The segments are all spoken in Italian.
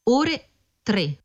ore 3.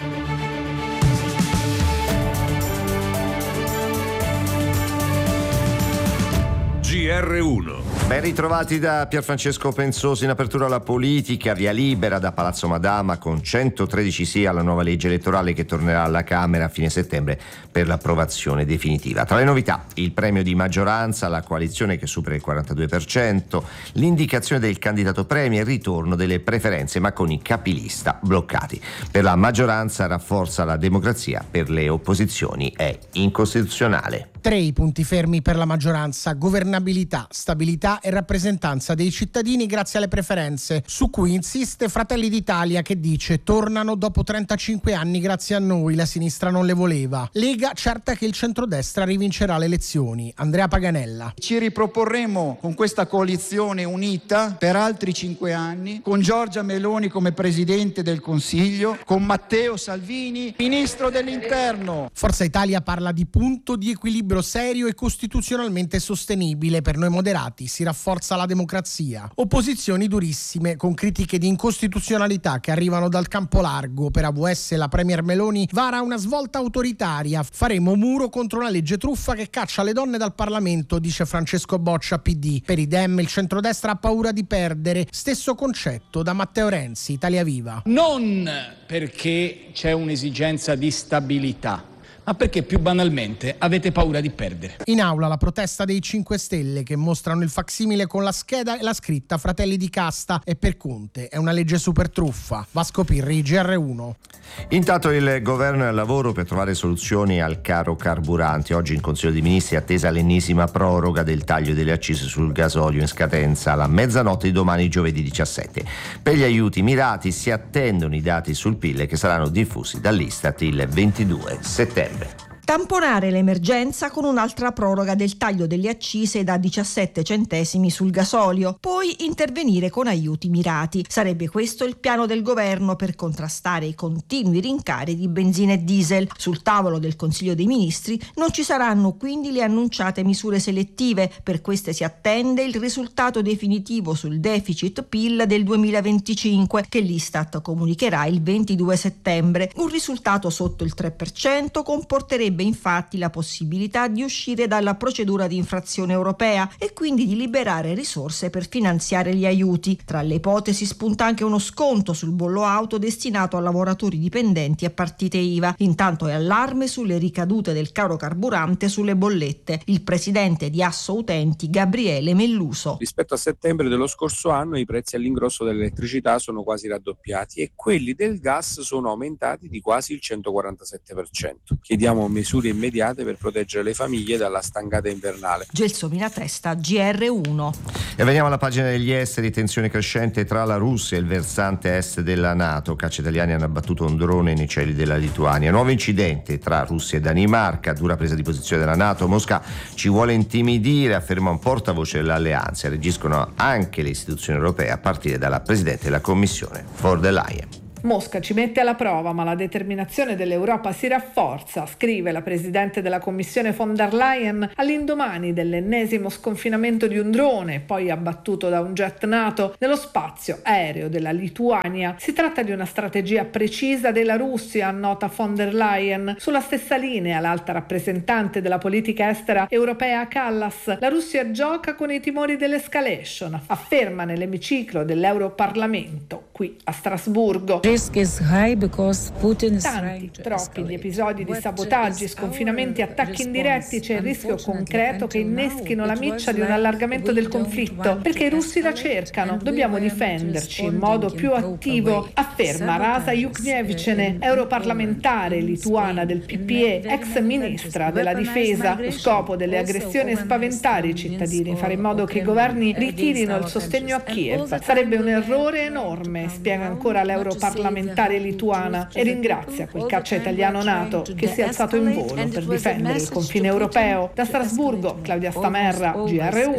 GR1. Ben ritrovati da Pierfrancesco Pensosi. In apertura alla politica, via libera da Palazzo Madama con 113 sì alla nuova legge elettorale che tornerà alla Camera a fine settembre per l'approvazione definitiva. Tra le novità, il premio di maggioranza alla coalizione che supera il 42%, l'indicazione del candidato premier, il ritorno delle preferenze ma con i capilista bloccati. Per la maggioranza rafforza la democrazia, per le opposizioni è incostituzionale. 3 i punti fermi per la maggioranza: governabilità, stabilità e rappresentanza dei cittadini grazie alle preferenze, su cui insiste Fratelli d'Italia, che dice: tornano dopo 35 anni grazie a noi, la sinistra non le voleva. Lega certa che il centrodestra rivincerà le elezioni. Andrea Paganella. Ci riproporremo con questa coalizione unita per altri 5 anni, con Giorgia Meloni come Presidente del Consiglio, con Matteo Salvini, Ministro dell'Interno. Forza Italia parla di punto di equilibrio serio e costituzionalmente sostenibile. Per noi moderati si rafforza la democrazia. Opposizioni durissime, con critiche di incostituzionalità che arrivano dal campo largo. Per AVS la premier Meloni vara una svolta autoritaria. Faremo muro contro una legge truffa che caccia le donne dal Parlamento, dice Francesco Boccia, PD. Per i Dem il centrodestra ha paura di perdere. Stesso concetto da Matteo Renzi, Italia Viva. Non perché c'è un'esigenza di stabilità, ma perché più banalmente avete paura di perdere. In aula la protesta dei 5 Stelle, che mostrano il facsimile con la scheda e la scritta Fratelli di casta. E per Conte è una legge super truffa. Vasco Pirri, GR1. Intanto il governo è al lavoro per trovare soluzioni al caro carburanti. Oggi in Consiglio dei Ministri è attesa l'ennesima proroga del taglio delle accise sul gasolio in scadenza alla mezzanotte di domani, giovedì 17. Per gli aiuti mirati si attendono i dati sul PIL che saranno diffusi dall'Istat il 22 settembre. Tamponare l'emergenza con un'altra proroga del taglio delle accise da 17 centesimi sul gasolio, poi intervenire con aiuti mirati. Sarebbe questo il piano del governo per contrastare i continui rincari di benzina e diesel. Sul tavolo del Consiglio dei Ministri non ci saranno quindi le annunciate misure selettive. Per queste si attende il risultato definitivo sul deficit PIL del 2025, che l'Istat comunicherà il 22 settembre. Un risultato sotto il 3% comporterebbe infatti la possibilità di uscire dalla procedura di infrazione europea e quindi di liberare risorse per finanziare gli aiuti. Tra le ipotesi spunta anche uno sconto sul bollo auto destinato a lavoratori dipendenti e partite IVA. Intanto è allarme sulle ricadute del caro carburante sulle bollette. Il presidente di Asso Utenti, Gabriele Melluso. Rispetto a settembre dello scorso anno i prezzi all'ingrosso dell'elettricità sono quasi raddoppiati e quelli del gas sono aumentati di quasi il 147%. Chiediamo misure immediate per proteggere le famiglie dalla stangata invernale. Gelsomina Testa, GR1. E veniamo alla pagina degli esteri. Tensione crescente tra la Russia e il versante est della NATO. Caccia italiani hanno abbattuto un drone nei cieli della Lituania. Nuovo incidente tra Russia e Danimarca. Dura presa di posizione della NATO. Mosca ci vuole intimidire, afferma un portavoce dell'alleanza. Reagiscono anche le istituzioni europee, a partire dalla Presidente della Commissione, von der Leyen. Mosca ci mette alla prova, ma la determinazione dell'Europa si rafforza, scrive la Presidente della Commissione von der Leyen all'indomani dell'ennesimo sconfinamento di un drone, poi abbattuto da un jet NATO nello spazio aereo della Lituania. Si tratta di una strategia precisa della Russia, annota von der Leyen. Sulla stessa linea l'alta rappresentante della politica estera europea Kallas. La Russia gioca con i timori dell'escalation, afferma nell'emiciclo dell'Europarlamento, qui a Strasburgo. Tanti, troppi gli episodi di sabotaggi, sconfinamenti, attacchi indiretti. C'è il rischio concreto che inneschino la miccia di un allargamento del conflitto, perché i russi la cercano. Dobbiamo difenderci in modo più attivo, afferma Rasa Juknevicene, europarlamentare lituana del PPE, ex ministra della difesa. Lo scopo delle aggressioni è spaventare i cittadini, fare in modo che i governi ritirino il sostegno a Kiev. Sarebbe un errore enorme, spiega ancora l'europarlamentare lituana, e ringrazia quel caccia italiano NATO che si è alzato in volo per difendere il confine europeo. Da Strasburgo, Claudia Stamerra, GR1.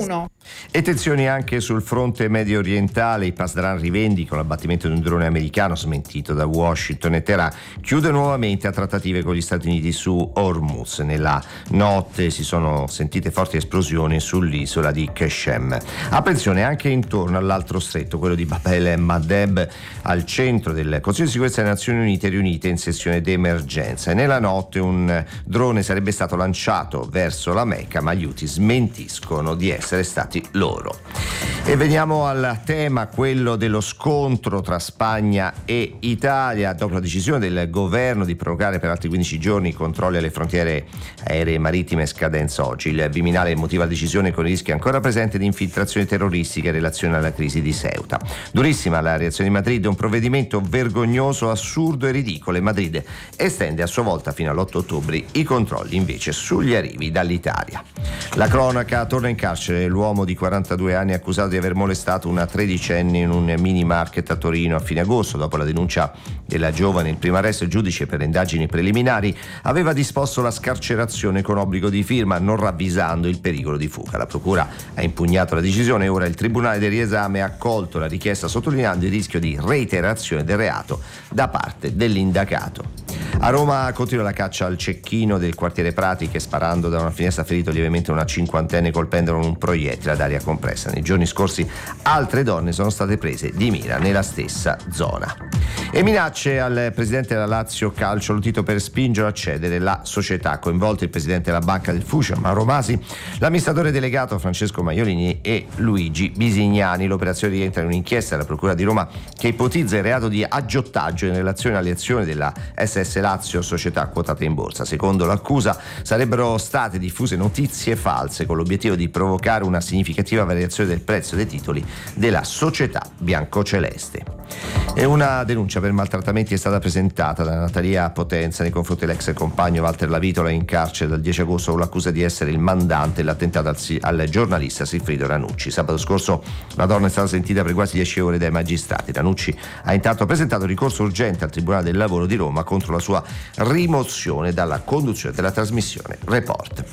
E tensioni anche sul fronte medio orientale. I Pasdaran rivendicano l'abbattimento di un drone americano smentito da Washington, e Teheran chiude nuovamente a trattative con gli Stati Uniti su Hormuz. Nella notte si sono sentite forti esplosioni sull'isola di Qashem. Apprensione anche intorno all'altro stretto, quello di Bab el-Mandeb, al centro del Consiglio di sicurezza delle Nazioni Unite riunite in sessione d'emergenza. E nella notte un drone sarebbe stato lanciato verso la Mecca, ma gli Houthi smentiscono di essere stati loro. E veniamo al tema, quello dello scontro tra Spagna e Italia. Dopo la decisione del governo di prorogare per altri 15 giorni i controlli alle frontiere aeree e marittime a scadenza oggi, il Viminale motiva la decisione con i rischi ancora presenti di infiltrazioni terroristiche in relazione alla crisi di Ceuta. Durissima la reazione di Madrid, un provvedimento vergognoso, assurdo e ridicolo, e Madrid estende a sua volta fino all'8 ottobre i controlli invece sugli arrivi dall'Italia. La cronaca: torna in carcere l'uomo di 42 anni accusato di aver molestato una tredicenne in un mini market a Torino a fine agosto. Dopo la denuncia della giovane, il primo arresto, il giudice per le indagini preliminari aveva disposto la scarcerazione con obbligo di firma, non ravvisando il pericolo di fuga. La procura ha impugnato la decisione e ora il tribunale del riesame ha accolto la richiesta, sottolineando il rischio di reiterazione del reato da parte dell'indagato. A Roma continua la caccia al cecchino del quartiere Prati, che sparando da una finestra ha ferito lievemente una cinquantenne colpendolo con un proiettile ad aria compressa. Nei giorni scorsi altre donne sono state prese di mira nella stessa zona. E minacce al presidente della Lazio Calcio Lotito per spingere a cedere la società. Coinvolti il presidente della banca del Fucsia, Mauro Masi, l'amministratore delegato Francesco Maiolini e Luigi Bisignani. L'operazione rientra in un'inchiesta della Procura di Roma che ipotizza il reato di aggiotaggio in relazione alle azioni della SS Lazio, società quotata in borsa. Secondo l'accusa sarebbero state diffuse notizie false con l'obiettivo di provocare una significativa variazione del prezzo dei titoli della società biancoceleste. E una denuncia per maltrattamenti è stata presentata da Natalia Potenza nei confronti dell'ex compagno Walter Lavitola, in carcere dal 10 agosto con l'accusa di essere il mandante dell'attentato al giornalista Silfrido Ranucci. Sabato scorso la donna è stata sentita per quasi 10 ore dai magistrati. Ranucci ha intanto presentato ricorso urgente al Tribunale del Lavoro di Roma contro la sua rimozione dalla conduzione della trasmissione Report.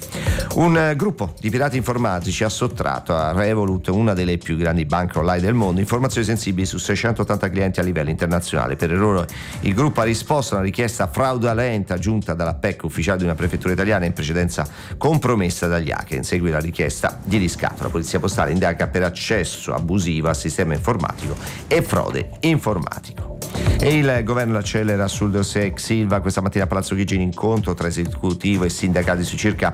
Un gruppo di pirati informatici ha sottratto a Revolut, una delle più grandi banche online del mondo, informazioni sensibili su 680 clienti a livello internazionale. Per errore il gruppo ha risposto a una richiesta fraudolenta giunta dalla PEC, ufficiale di una prefettura italiana in precedenza compromessa dagli hacker. In seguito alla richiesta di riscatto, la polizia postale indaga per accesso abusivo al sistema informatico e frode informatico. E il governo accelera sul dossier ex Silva. Questa mattina a Palazzo Chigi in incontro tra esecutivo e sindacati su circa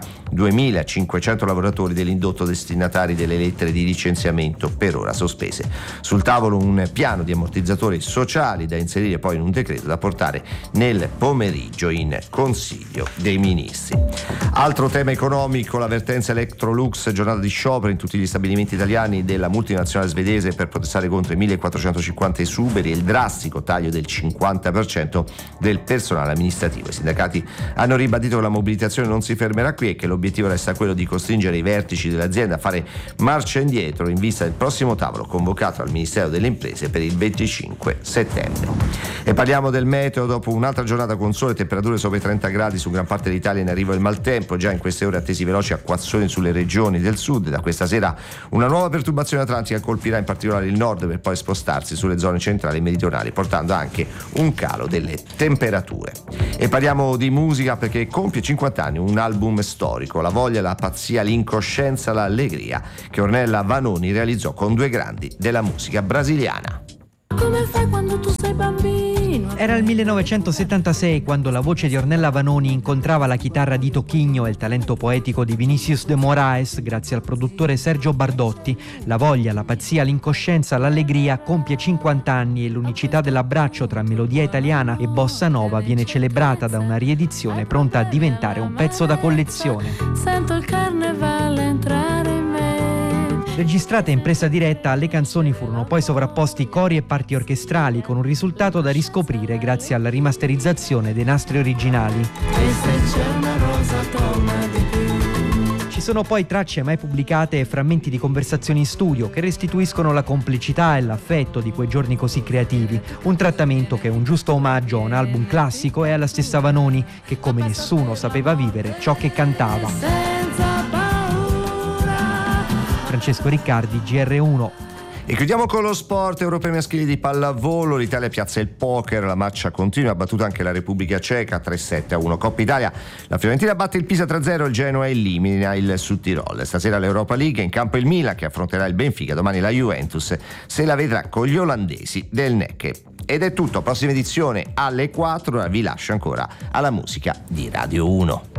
2.500 lavoratori dell'indotto destinatari delle lettere di licenziamento per ora sospese. Sul tavolo un piano di ammortizzatori sociali da inserire poi in un decreto da portare nel pomeriggio in Consiglio dei Ministri. Altro tema economico: l'avvertenza Electrolux, giornata di sciopero in tutti gli stabilimenti italiani della multinazionale svedese per protestare contro i 1.450 esuberi e il drastico taglio del 50% del personale amministrativo. I sindacati hanno ribadito che la mobilitazione non si fermerà qui e che l'obiettivo resta quello di costringere i vertici dell'azienda a fare marcia indietro in vista del prossimo tavolo convocato al Ministero delle Imprese per il 25 settembre. E parliamo del meteo. Dopo un'altra giornata con sole e temperature sopra i 30 gradi su gran parte dell'Italia, in arrivo il maltempo. Già in queste ore attesi veloci acquazzoni sulle regioni del sud. Da questa sera una nuova perturbazione atlantica colpirà in particolare il nord per poi spostarsi sulle zone centrali e meridionali, portando anche un calo delle temperature. E parliamo di musica perché compie 50 anni un album storico, La voglia, la pazzia, l'incoscienza, l'allegria, che Ornella Vanoni realizzò con due grandi della musica brasiliana. Come fai quando tu sei bambino? Era il 1976 quando la voce di Ornella Vanoni incontrava la chitarra di Toquinho e il talento poetico di Vinicius de Moraes grazie al produttore Sergio Bardotti. La voglia, la pazzia, l'incoscienza, l'allegria compie 50 anni e l'unicità dell'abbraccio tra melodia italiana e bossa nova viene celebrata da una riedizione pronta a diventare un pezzo da collezione. Sento il carnevale entrare in me. Registrate in presa diretta, alle canzoni furono poi sovrapposti cori e parti orchestrali con un risultato da riscoprire grazie alla rimasterizzazione dei nastri originali. E se c'è una rosa tonna di più. Ci sono poi tracce mai pubblicate e frammenti di conversazioni in studio che restituiscono la complicità e l'affetto di quei giorni così creativi, un trattamento che è un giusto omaggio a un album classico e alla stessa Vanoni che come nessuno sapeva vivere ciò che cantava. Senza paura, Francesco Riccardi, GR1. E chiudiamo con lo sport. Europei maschili di pallavolo, l'Italia piazza il poker, la marcia continua, ha battuto anche la Repubblica Ceca 3-7-1. Coppa Italia, la Fiorentina batte il Pisa 3-0, il Genoa elimina il Südtirol. Stasera l'Europa League, in campo il Milan che affronterà il Benfica, domani la Juventus se la vedrà con gli olandesi del Necke. Ed è tutto, prossima edizione alle 4, vi lascio ancora alla musica di Radio 1.